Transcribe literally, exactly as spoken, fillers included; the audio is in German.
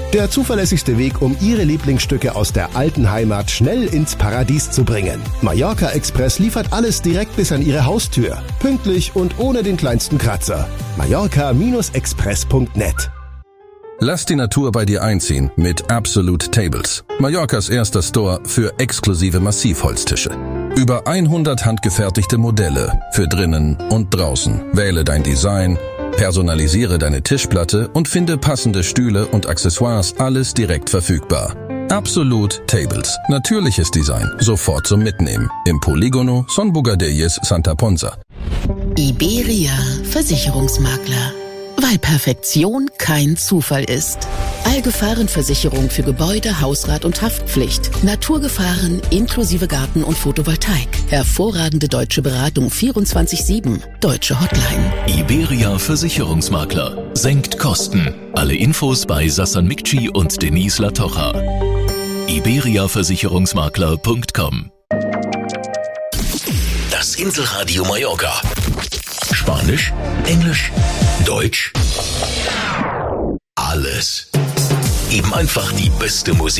Der zuverlässigste Weg, um Ihre Lieblingsstücke aus der alten Heimat schnell ins Paradies zu bringen. Mallorca Express liefert alles direkt bis an Ihre Haustür. Pünktlich und ohne den kleinsten Kratzer. Mallorca Express punkt net. Lass die Natur bei dir einziehen mit Absolute Tables. Mallorcas erster Store für exklusive Massivholztische. Über hundert handgefertigte Modelle für drinnen und draußen. Wähle dein Design, personalisiere deine Tischplatte und finde passende Stühle und Accessoires, alles direkt verfügbar. Absolute Tables. Natürliches Design. Sofort zum Mitnehmen. Im Polígono Son Bugadilles Santa Ponsa. Iberia Versicherungsmakler. Weil Perfektion kein Zufall ist. Allgefahrenversicherung für Gebäude, Hausrat und Haftpflicht. Naturgefahren inklusive Garten und Photovoltaik. Hervorragende deutsche Beratung vierundzwanzig sieben. Deutsche Hotline. Iberia Versicherungsmakler. Senkt Kosten. Alle Infos bei Sassan Mikci und Denise Latocha. iberia versicherungsmakler punkt com. Das Inselradio Mallorca. Spanisch, Englisch, Deutsch. Alles. Eben einfach die beste Musik.